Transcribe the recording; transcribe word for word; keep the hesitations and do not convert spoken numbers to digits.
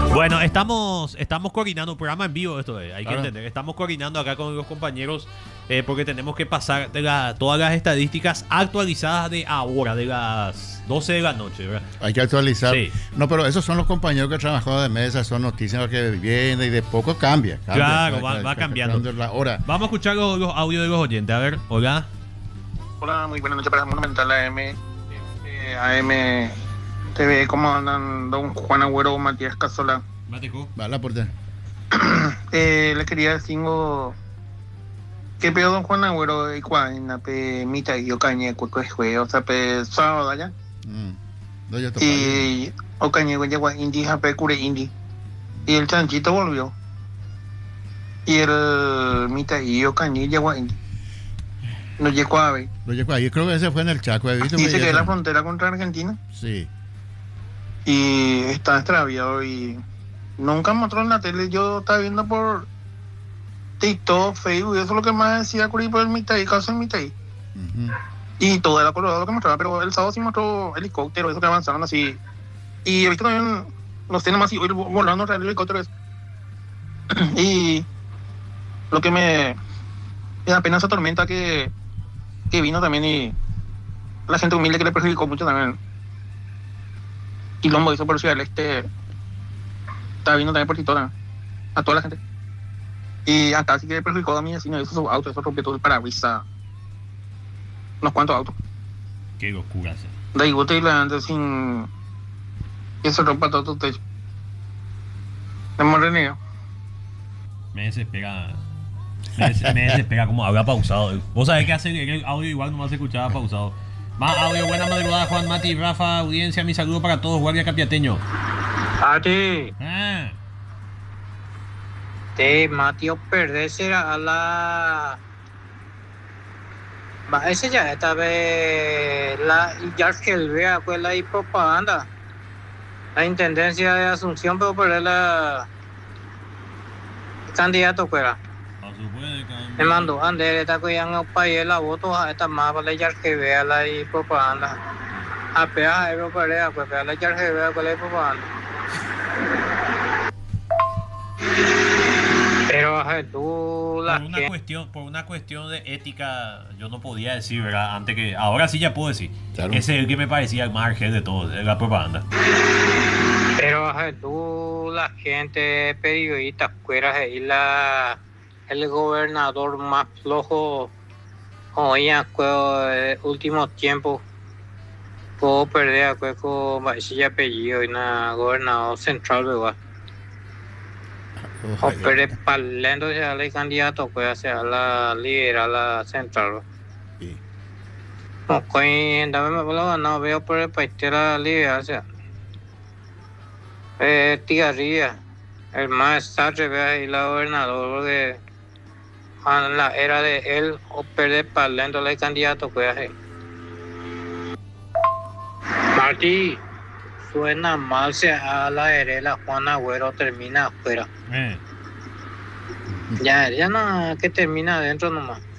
Bueno, estamos, estamos coordinando un programa en vivo, esto es, hay que Claro. entender. Estamos coordinando acá con los compañeros eh, porque tenemos que pasar de la- todas las estadísticas actualizadas de ahora, de las doce de la noche, ¿verdad? Hay que actualizar. Sí. No, pero esos son los compañeros que trabajan de mesa, son noticias que vienen y de poco cambia. cambia Claro, va- va cambiando. La hora. Vamos a escuchar los, los audios de los oyentes. A ver, hola. Hola, muy buenas noches para Monumental A M, eh, A M T V. ¿Cómo andan don Juan Agüero, Matías Casola? Mateco. Va la puerta. Eh, les quería decir ngo, que pedo don Juan Agüero y cuán pe mita y ocañe cuco jue, o sea, pe sábado allá. Mm. No, yo te pago. Y ocañe llegó a Indy, jape cure Indy. Y el chanchito volvió. Y el mita y ocañe llegó a Indy. No llegó a ver. Lo llevo ahí, creo que ese fue en el Chaco. ¿he visto? Dice Me que es la llega- frontera contra Argentina. Sí. Y está extraviado y nunca mostró en la tele. Yo estaba viendo por TikTok, Facebook, y eso es lo que más decía Curi por el Mitay, caso del Mitay. Ujú. Y todo era colorado lo que mostraba, pero el sábado sí mostró helicóptero, eso que avanzaron así. Y he visto también los temas así, hoy volando el helicóptero. ese. Y lo que me, me da pena esa tormenta que, que vino también y la gente humilde que le perjudicó mucho también. Quilombo hizo por Ciudad del Este. Estaba viendo también por Titona. A toda la gente. Y acá sí que perjudicó a mi vecino. Esos autos, eso rompió todo el parabrisas. Unos cuantos autos. Qué locura. sí. De ahí bote y la ande sin. Y se rompa todo tu techo. Hemos renegado. Me desespera. Me, des- me desespera como habla pausado. Vos sabés que hace el audio igual nomás se escuchaba pausado. Más audio, buena madrugada, Juan, Mati, Rafa, audiencia, mi saludo para todos, guardia capiateño. Ati, Ah, te Matio perderse a la. Va, ese ya esta vez la ya que vea pues la y propaganda. La intendencia de Asunción, pero perder la candidato fuera. no se puede Me mandó Ander, esta que ya no pagué la voto a esta más para ya que vea la y propaganda. A peaje, pero perder, pues para la ya que vea con la y propaganda. Pero a ver, tú la Por una gente. cuestión, por una cuestión de ética, yo no podía decir, ¿verdad? Antes que, ahora sí ya puedo decir. Claro. Ese es el que me parecía el más argel de todos, de la propaganda. Pero a ver, tú, la gente periodista, fueras ahí la, el gobernador más flojo, hoy en el último tiempo, puedo perder a con ese apellido y na gobernador central, ¿verdad? O Ojalá. perder palendo ya el candidato, puede hacer la liderar la central. Sí. No, coin, dame me lo no veo por el país de la liga, o sea. Eh, Tigarría, el más sarre, vea ahí la gobernador, porque en la era de él, o perder palendo el candidato, puede hacer. Martí, suena mal, se a la herela, Juan Agüero termina afuera. Eh, Ya, ya no, que termina adentro nomás.